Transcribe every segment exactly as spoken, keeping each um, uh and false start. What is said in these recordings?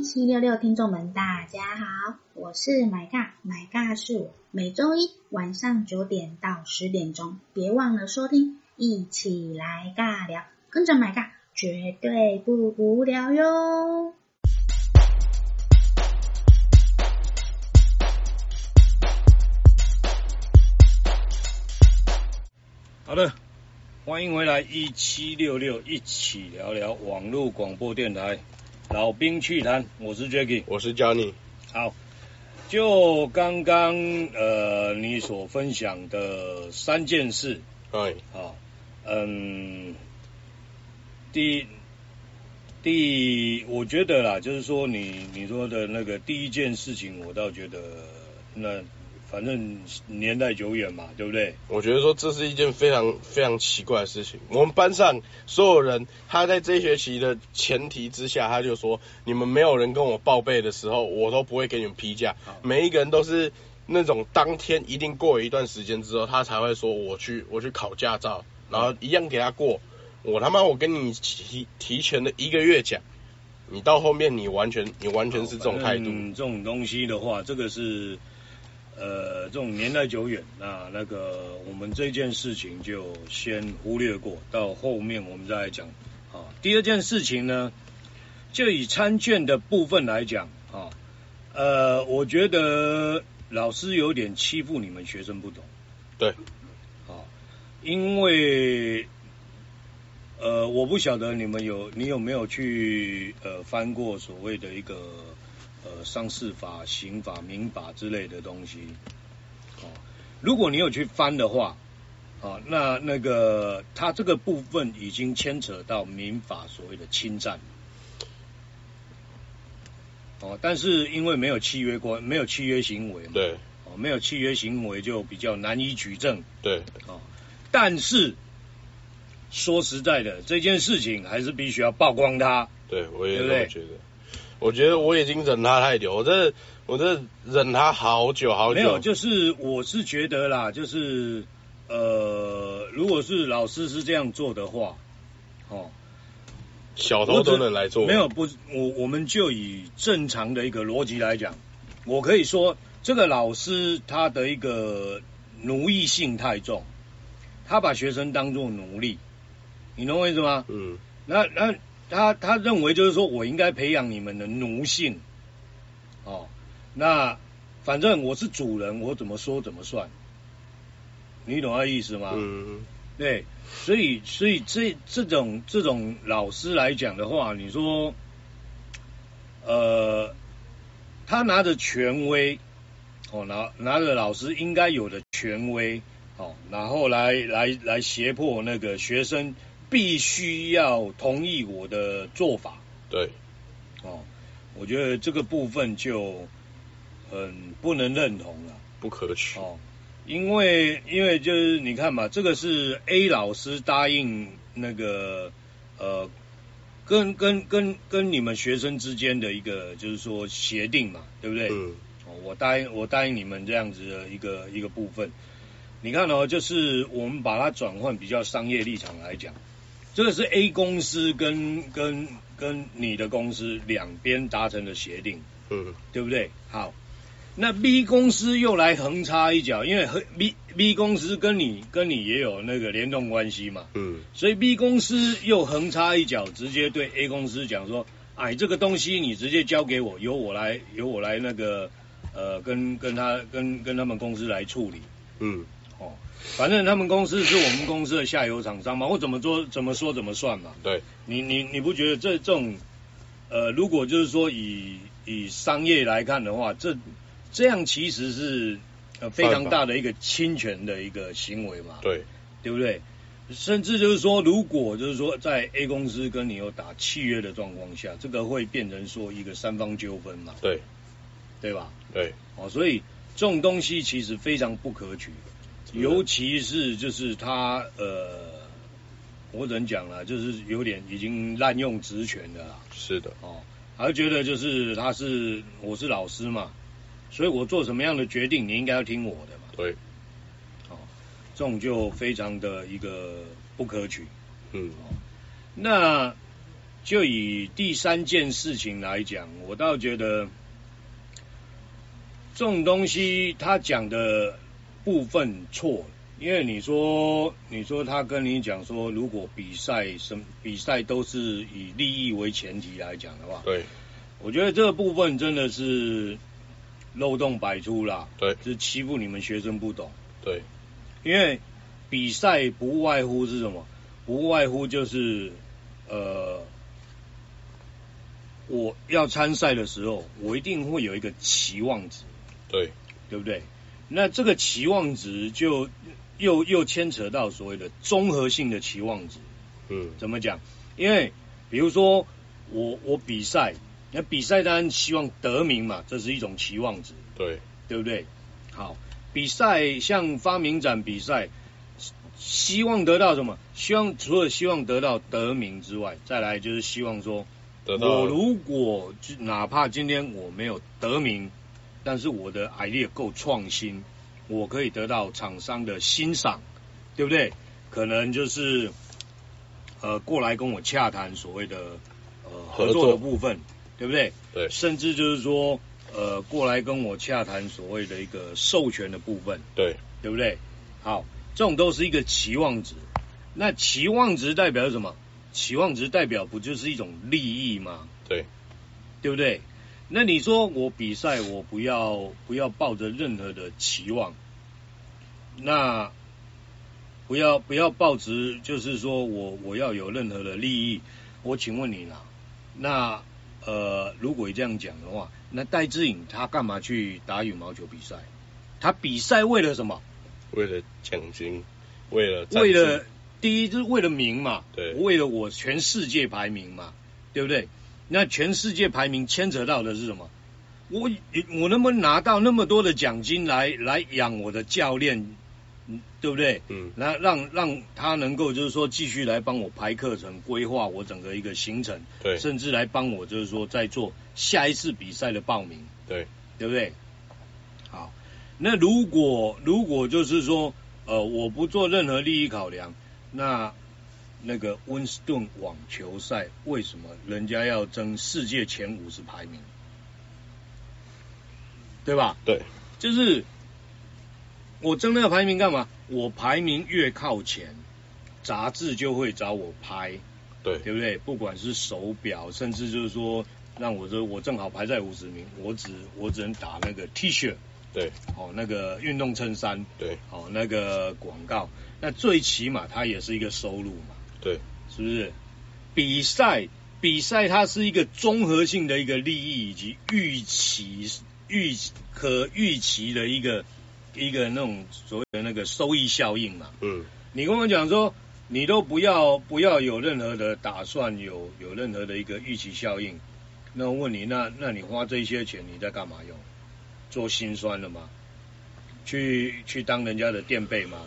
一七六六听众们，大家好，我是买尬，买尬是我，每周一晚上九点到十点钟，别忘了收听，一起来尬聊，跟着买尬，绝对不无聊哟。 好的，欢迎回来一七六六，一起聊聊网络广播电台。老兵趣谈，我是 Jacky， 我是 Johnny。 好，就刚刚呃你所分享的三件事， 哎， 啊，嗯，第第，我觉得啦，就是说你你说的那个第一件事情，我倒觉得那反正年代久远嘛，对不对？ 我觉得说这是一件非常非常奇怪的事情。我们班上所有人，他在这一学期的前提之下，他就说你们没有人跟我报备的时候，我都不会给你们批假。每一个人都是那种当天一定过一段时间之后，他才会说我去我去考驾照，然后一样给他过。我他妈我跟你提提前了一个月讲，你到后面你完全你完全是这种态度。 嗯，这种东西的话，这个是。呃，这种年代久远，那那个我们这件事情就先忽略过，到后面我们再来讲。啊，第二件事情呢，就以参卷的部分来讲，啊，呃，我觉得老师有点欺负你们学生不懂。 对。 啊，因为呃，我不晓得你们有你有没有去呃翻过所谓的一个。呃，商事法、刑法、民法之类的东西，哦，如果你有去翻的话，啊，那那个它这个部分已经牵扯到民法所谓的侵占，哦，但是因为没有契约关，没有契约行为嘛， 对， 哦，没有契约行为就比较难以举证， 对， 哦，但是说实在的，这件事情还是必须要曝光它， 对，我也这么觉得。我觉得我已经忍他太久，我这我这忍他好久好久。 没有，就是我是觉得啦，就是呃，如果是老师是这样做的话，哦， 小偷都能来做。 没有，不，我我们就以正常的一个逻辑来讲，我可以说这个老师他的一个奴役性太重，他把学生当作奴隶，你懂我意思吗？ 嗯， 那那。他他认为就是说我应该培养你们的奴性，哦，那反正我是主人，我怎么说怎么算，你懂他意思吗？ 嗯， 对，所以所以这这种这种老师来讲的话，你说，呃，他拿着权威，哦，拿拿着老师应该有的权威，哦，然后来来来胁迫那个学生。必须要同意我的做法， 对， 哦，我觉得这个部分就很不能认同了， 不可取哦，因为因为就是你看嘛，这个是 A 老师答应那个呃，跟跟跟跟你们学生之间的一个就是说协定嘛，对不对？ 嗯， 哦，我答应我答应你们这样子的一个一个部分，你看哦，就是我们把它转换比较商业立场来讲。这个是 A 公司跟跟跟你的公司两边达成的协定， 嗯， 对不对？好，那 B 公司又来横插一脚，因为 B B 公司跟你跟你也有那个联动关系嘛， 嗯， 所以 B 公司又横插一脚，直接对 A 公司讲说，哎，这个东西你直接交给我，由我来由我来那个呃跟跟他跟跟他们公司来处理， 嗯。 哦，反正他们公司是我们公司的下游厂商嘛，我怎么做怎么说怎么算嘛。 对， 你你你不觉得这这种呃，如果就是说以以商业来看的话，这这样其实是呃非常大的一个侵权的一个行为嘛。 对， 对不对？甚至就是说，如果就是说在 A 公司跟你有打契约的状况下，这个会变成说一个三方纠纷嘛。 对， 对吧？ 对， 哦，所以这种东西其实非常不可取。尤其是就是他呃，我只能讲了，就是有点已经滥用职权的啦。 是的， 哦，还觉得就是他是我是老师嘛，所以我做什么样的决定，你应该要听我的嘛。 对， 哦，这种就非常的一个不可取。 嗯， 哦，那就以第三件事情来讲，我倒觉得这种东西他讲的部分错，因为你说你说他跟你讲说，如果比赛什比赛都是以利益为前提来讲的话， 对， 我觉得这个部分真的是漏洞百出啦， 对， 是欺负你们学生不懂， 对， 因为比赛不外乎是什么？不外乎就是呃。我要参赛的时候，我一定会有一个期望值， 对， 对不对？那这个期望值就又又牵扯到所谓的综合性的期望值。 嗯， 怎么讲？因为比如说我我比赛，那比赛当然希望得名嘛，这是一种期望值， 对， 对不对？好，比赛像发明展比赛，希望得到什么？希望除了希望得到得名之外，再来就是希望说。我如果哪怕今天我没有得名，但是我的 idea 够创新，我可以得到厂商的欣赏，对不对？可能就是呃过来跟我洽谈所谓的呃合作的部分，对不对？ 对。 甚至就是说呃过来跟我洽谈所谓的一个授权的部分， 对， 对不对？好，这种都是一个期望值。那期望值代表什么？期望值代表不就是一种利益吗？ 对， 对不对？那你说我比赛，我不要不要抱着任何的期望，那不要不要抱着就是说我我要有任何的利益。我请问你啦，那呃，如果这样讲的话，那戴资颖他干嘛去打羽毛球比赛？他比赛为了什么？ 为了奖金，为了为了。第一就是为了名嘛， 对， 为了我全世界排名嘛，对不对？那全世界排名牵扯到的是什么？我我能不能拿到那么多的奖金来来养我的教练，对不对？ 嗯， 那让让他能够就是说继续来帮我排课程，规划我整个一个行程， 对， 甚至来帮我就是说在做下一次比赛的报名， 对， 对不对？好，那如果如果就是说呃我不做任何利益考量。那那个温斯顿网球赛为什么人家要争世界前五十排名？对吧？ 对， 就是我争那个排名干嘛？我排名越靠前，杂志就会找我拍， 对， 对不对？不管是手表，甚至就是说让我说我正好排在五十名，我只我只能打那个 T 恤。 对， 哦，那个运动衬衫， 对， 哦，那个广告，那最起码它也是一个收入嘛， 对， 是不是？比赛，比赛它是一个综合性的一个利益以及预期、预可预期的一个一个那种所谓的那个收益效应嘛。 嗯， 你跟我讲说，你都不要不要有任何的打算，有有任何的一个预期效应，那我问你，那那你花这些钱你在干嘛用？做心酸了吗？去去当人家的垫背吗？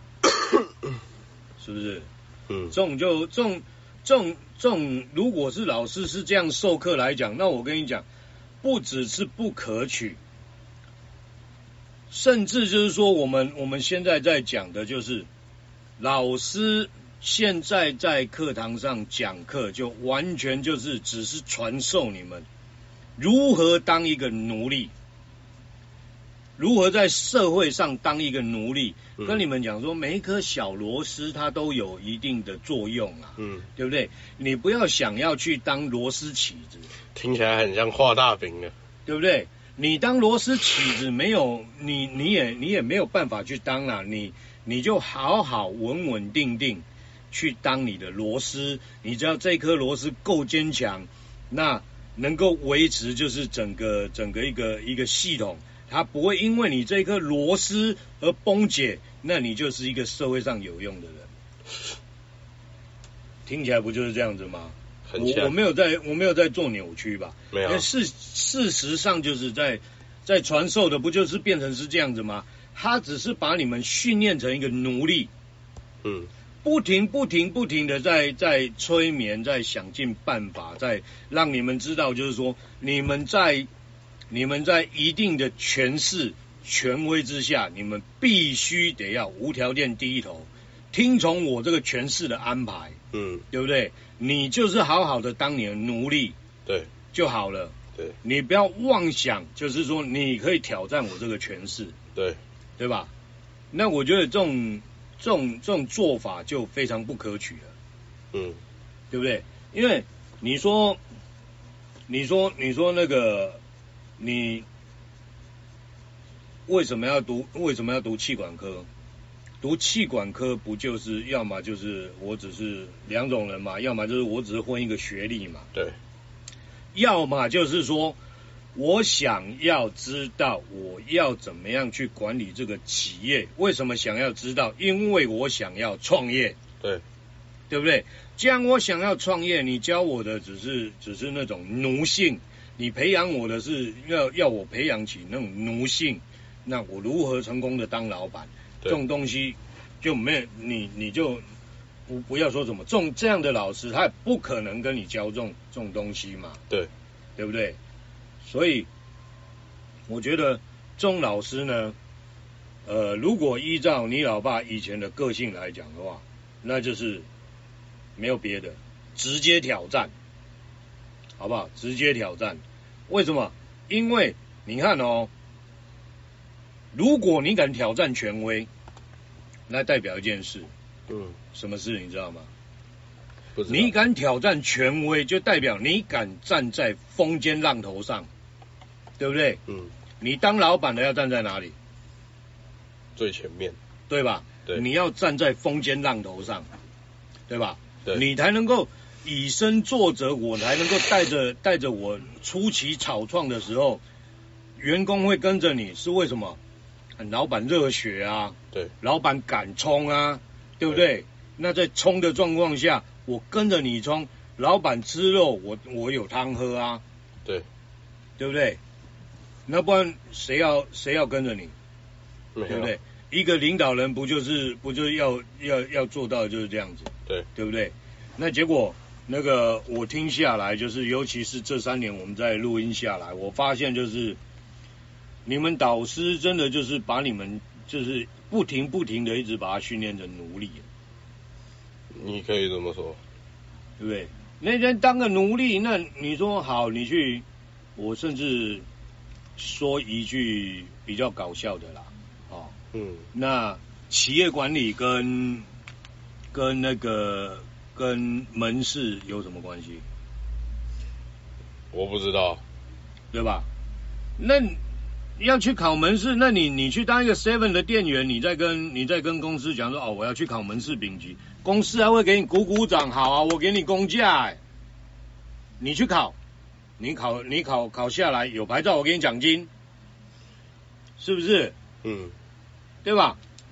是不是？ 嗯， 这种就这种这种这种，如果是老师是这样授课来讲，那我跟你讲，不只是不可取，甚至就是说，我们我们现在在讲的就是老师现在在课堂上讲课，就完全就是只是传授你们如何当一个奴隶。如何在社会上当一个奴隶？ 嗯、 跟你们讲说，每一颗小螺丝它都有一定的作用啊， 嗯， 对不对？你不要想要去当螺丝起子， 听起来很像画大饼的， 对不对？你当螺丝起子没有，你你也你也没有办法去当啦，你你就好好稳稳定定去当你的螺丝，你只要这颗螺丝够坚强，那能够维持就是整个整个一个一个系统。它不会因为你这颗螺丝而崩解，那你就是一个社会上有用的人。听起来不就是这样子吗？ 很像。 我我没有在我没有在做扭曲吧？ 没有。 事事实上就是在在传授的，不就是变成是这样子吗？他只是把你们训练成一个奴隶， 嗯， 不停不停不停的在在催眠，在想尽办法，在让你们知道，就是说你们在。你们在一定的权势、权威之下，你们必须得要无条件低头，听从我这个权势的安排， 嗯， 对不对？ 你就是好好的当你的奴隶， 对， 就好了。 对， 你不要妄想，就是说你可以挑战我这个权势， 对， 对吧？那我觉得这种这种这种做法就非常不可取了， 嗯， 对不对？因为你说，你说，你说那个，你为什么要读？为什么要读气管科？读气管科不就是要么就是我只是两种人嘛，要么就是我只是混一个学历嘛， 对， 要么就是说我想要知道我要怎么样去管理这个企业。为什么想要知道？因为我想要创业， 对， 对不对？既然我想要创业，你教我的只是只是那种奴性，你培养我的是要要我培养起那种奴性，那我如何成功的当老板？这种东西就没有你你就不不要说什么这种这样的老师，他也不可能跟你教这种这种东西嘛， 对， 对不对？所以我觉得这种老师呢，呃，如果依照你老爸以前的个性来讲的话，那就是没有别的，直接挑战，好不好？直接挑战。为什么？因为你看哦，如果你敢挑战权威，那代表一件事， 嗯， 什么事你知道吗？ 不知道你敢挑战权威，就代表你敢站在风尖浪头上，对不对？ 嗯， 你当老板的要站在哪里？ 最前面， 对吧？ 对， 你要站在风尖浪头上，对吧？ 对， 你才能够以身作则，我才能够带着带着我初期草创的时候，员工会跟着你，是为什么？老板热血啊， 对， 老板敢冲啊，对不对？对，那在冲的状况下，我跟着你冲，老板吃肉，我我有汤喝啊， 对， 对不对？那不然谁要谁要跟着你，对不对？一个领导人不就是不就是要要要做到的就是这样子， 对， 对不对？那结果那个我听下来，就是尤其是这三年我们在录音下来，我发现就是你们导师真的就是把你们就是不停不停的一直把他训练成奴隶， 你可以这么说， 对不对？那人当个奴隶，那你说好，你去，我甚至说一句比较搞笑的啦，哦， 嗯， 那企业管理跟跟那个跟门市有什么关系？ 我不知道， 对吧？那要去考门市，那你你去当一个 seven 的店员，你再跟你再跟公司讲说哦，我要去考门市丙级，公司还会给你鼓鼓掌，好啊，我给你工价，哎，你去考，你考你考考下来有牌照，我给你奖金，是不是？ 嗯， 对吧？